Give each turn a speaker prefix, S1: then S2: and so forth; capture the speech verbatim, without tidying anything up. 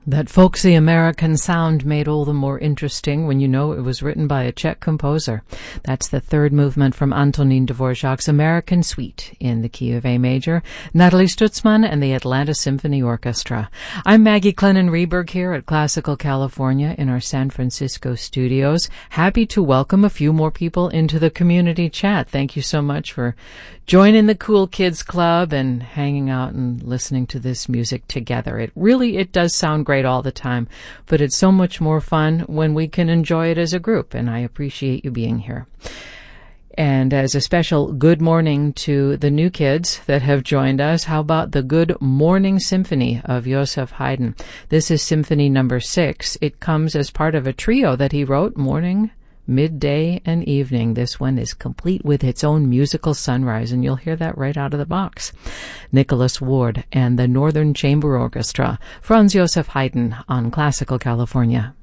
S1: That folksy American sound made all the more interesting when you know it was written by a Czech composer. That's the third movement from Antonín Dvořák's American Suite in the key of A major. Natalie Stutzman and the Atlanta Symphony Orchestra. I'm Maggie Clennon-Reberg here at Classical California in our San Francisco studios. Happy to welcome a few more people into the community chat. Thank you so much for joining the Cool Kids Club and hanging out and listening to this music together. It really, it does sound great all the time, but it's so much more fun when we can enjoy it as a group, and I appreciate you being here. And as a special good morning to the new kids that have joined us, how about the Good Morning Symphony of Joseph Haydn? This is Symphony number six. It comes as part of a trio that he wrote, morning, midday, and evening. This one is complete with its own musical sunrise, and you'll hear that right out of the box. Nicholas Ward and the Northern Chamber Orchestra, Franz Joseph Haydn on Classical California.